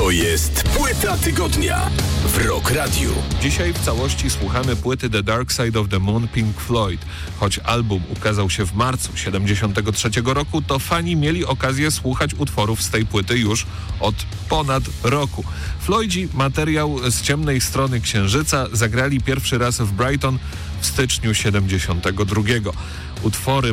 To jest Płyta Tygodnia w Rock Radiu. Dzisiaj w całości słuchamy płyty The Dark Side of the Moon Pink Floyd. Choć album ukazał się w marcu 1973 roku, to fani mieli okazję słuchać utworów z tej płyty już od ponad roku. Floydzi materiał z ciemnej strony Księżyca zagrali pierwszy raz w Brighton w styczniu 1972. Utwory